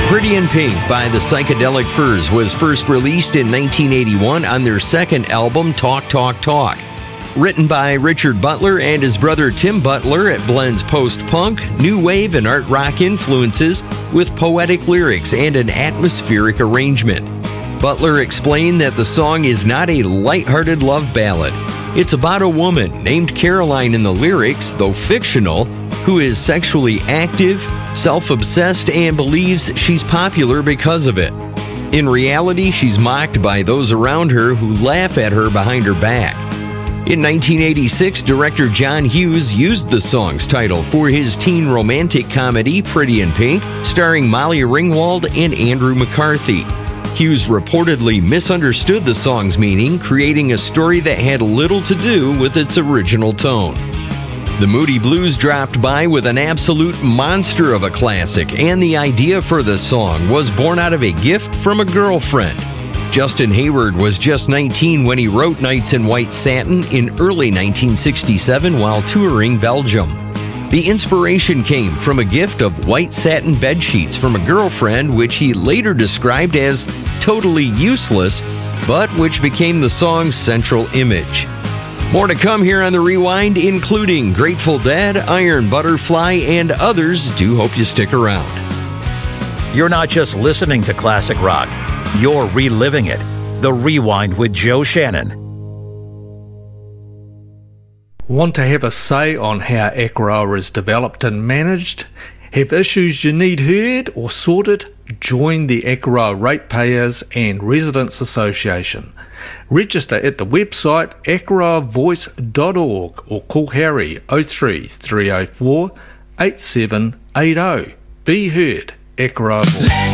Pretty in Pink by the Psychedelic Furs was first released in 1981 on their second album, Talk, Talk, Talk. Written by Richard Butler and his brother Tim Butler, it blends post-punk, new wave, and art rock influences with poetic lyrics and an atmospheric arrangement. Butler explained that the song is not a lighthearted love ballad. It's about a woman named Caroline in the lyrics, though fictional, who is sexually active, self-obsessed, and believes she's popular because of it. In reality, she's mocked by those around her who laugh at her behind her back. In 1986, director John Hughes used the song's title for his teen romantic comedy Pretty in Pink, starring Molly Ringwald and Andrew McCarthy. Hughes reportedly misunderstood the song's meaning, creating a story that had little to do with its original tone. The Moody Blues dropped by with an absolute monster of a classic, and the idea for the song was born out of a gift from a girlfriend. Justin Hayward was just 19 when he wrote Nights in White Satin in early 1967 while touring Belgium. The inspiration came from a gift of white satin bedsheets from a girlfriend, which he later described as totally useless, but which became the song's central image. More to come here on The Rewind, including Grateful Dead, Iron Butterfly, and others. Do hope you stick around. You're not just listening to classic rock, you're reliving it. The Rewind with Joe Shannon. Want to have a say on how Akaroa is developed and managed? Have issues you need heard or sorted? Join the Akaroa Ratepayers and Residents Association. Register at the website akaroavoice.org or call Harry 03 304 8780. Be heard, Akaroa Voice.